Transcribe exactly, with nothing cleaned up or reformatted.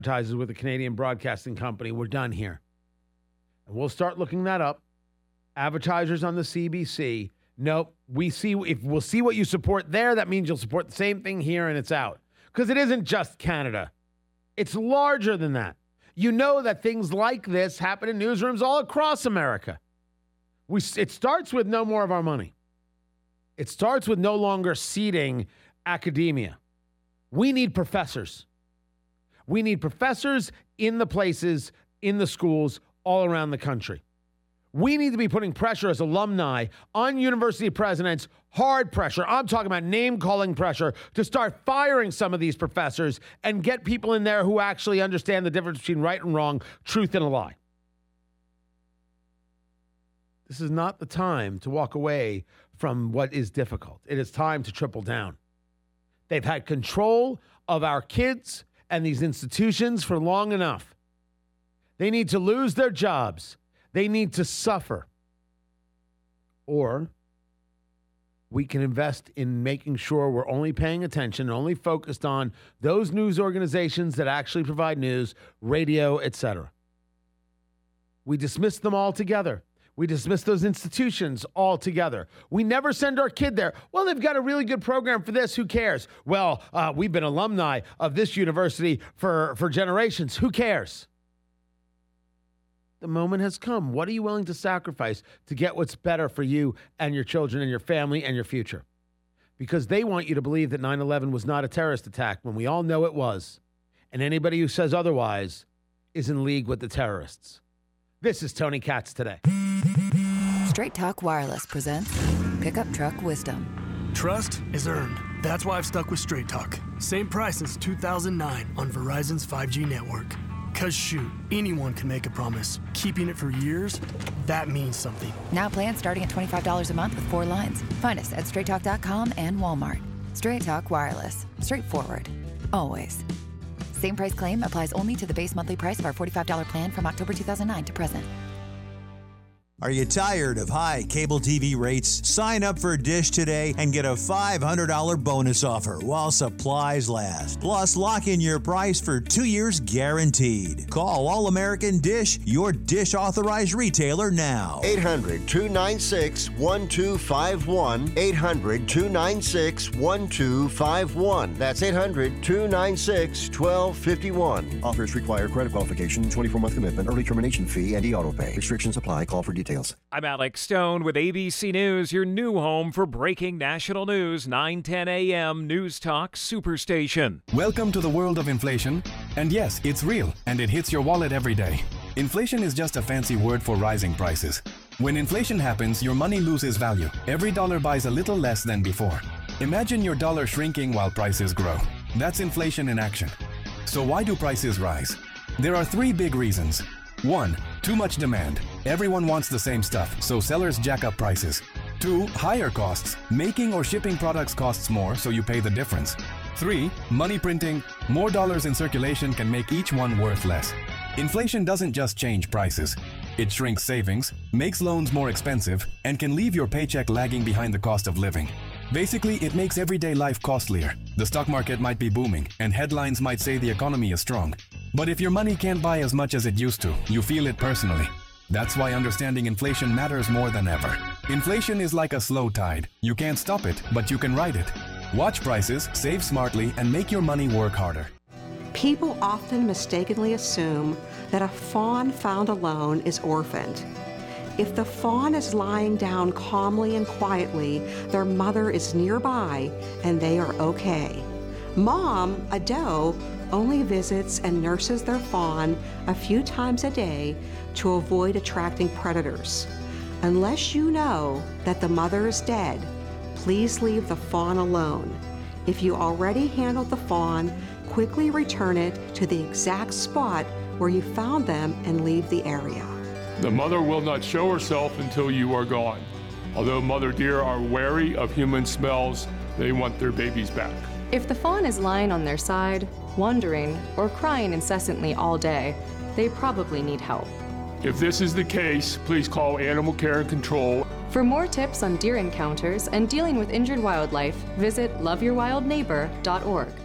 advertisers with a Canadian broadcasting company. We're done here. And we'll start looking that up. Advertisers on the C B C. Nope. We see if we'll see what you support there. That means you'll support the same thing here, and it's out. Because it isn't just Canada. It's larger than that. You know that things like this happen in newsrooms all across America. We, it starts with no more of our money. It starts with no longer seeding academia. We need professors. We need professors in the places, in the schools, all around the country. We need to be putting pressure as alumni on university presidents, hard pressure. I'm talking about name-calling pressure to start firing some of these professors and get people in there who actually understand the difference between right and wrong, truth and a lie. This is not the time to walk away from what is difficult. It is time to triple down. They've had control of our kids and these institutions for long enough. They need to lose their jobs. They need to suffer. Or we can invest in making sure we're only paying attention, only focused on those news organizations that actually provide news, radio, et cetera. We dismiss them altogether. We dismiss those institutions altogether. We never send our kid there. Well, they've got a really good program for this. Who cares? Well, uh, we've been alumni of this university for, for generations. Who cares? The moment has come. What are you willing to sacrifice to get what's better for you and your children and your family and your future? Because they want you to believe that nine eleven was not a terrorist attack when we all know it was. And anybody who says otherwise is in league with the terrorists. This is Tony Katz Today. Straight Talk Wireless presents Pickup Truck Wisdom. Trust is earned. That's why I've stuck with Straight Talk. Same price since two thousand nine on Verizon's five G network. Cause shoot, anyone can make a promise. Keeping it for years, that means something. Now plans starting at twenty-five dollars a month with four lines. Find us at straight talk dot com and Walmart. Straight Talk Wireless. Straightforward. Always. Same price claim applies only to the base monthly price of our forty-five dollars plan from October two thousand nine to present. Are you tired of high cable T V rates? Sign up for Dish today and get a five hundred dollars bonus offer while supplies last. Plus, lock in your price for two years guaranteed. Call All American Dish, your Dish authorized retailer now. eight hundred, two nine six, one two five one. eight hundred, two nine six, one two five one. That's eight hundred, two nine six, one two five one. Offers require credit qualification, twenty-four month commitment, early termination fee, and e-auto pay. Restrictions apply. Call for details. I'm Alex Stone with A B C News, your new home for breaking national news, nine ten a.m. News Talk Superstation. Welcome to the world of inflation. And yes, it's real, and it hits your wallet every day. Inflation is just a fancy word for rising prices. When inflation happens, your money loses value. Every dollar buys a little less than before. Imagine your dollar shrinking while prices grow. That's inflation in action. So why do prices rise? There are three big reasons. One, too much demand. Everyone wants the same stuff, so sellers jack up prices. Two, higher costs. Making or shipping products costs more, so you pay the difference. Three, money printing. More dollars in circulation can make each one worth less. Inflation doesn't just change prices. It shrinks savings, makes loans more expensive, and can leave your paycheck lagging behind the cost of living. Basically, it makes everyday life costlier. The stock market might be booming, and headlines might say the economy is strong. But if your money can't buy as much as it used to, you feel it personally. That's why understanding inflation matters more than ever. Inflation is like a slow tide. You can't stop it, but you can ride it. Watch prices, save smartly, and make your money work harder. People often mistakenly assume that a fawn found alone is orphaned. If the fawn is lying down calmly and quietly, their mother is nearby and they are okay. Mom, a doe, only visits and nurses their fawn a few times a day to avoid attracting predators. Unless you know that the mother is dead, please leave the fawn alone. If you already handled the fawn, quickly return it to the exact spot where you found them and leave the area. The mother will not show herself until you are gone. Although mother deer are wary of human smells, they want their babies back. If the fawn is lying on their side, wandering, or crying incessantly all day, they probably need help. If this is the case, please call Animal Care and Control. For more tips on deer encounters and dealing with injured wildlife, visit love your wild neighbor dot org.